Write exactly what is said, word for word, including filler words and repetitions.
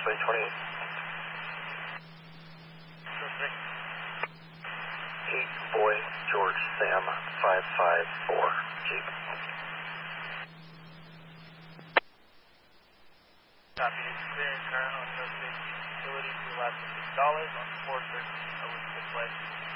X-ray twenty-eight. eight Boy George Sam five five four Jeep. Copy. Clear and current on the facility to the last six dollars on four thirteen Elizabeth Way.